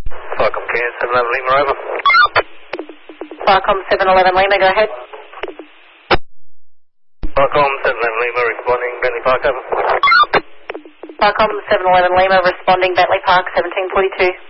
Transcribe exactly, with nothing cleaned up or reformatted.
Falcom Care, seven eleven Lima, over. Falcom seven eleven Lima, go ahead. Falcom seven eleven Lima, responding, Bentley Park, over. Falcom seven eleven Lima, responding, Bentley Park, seventeen forty-two.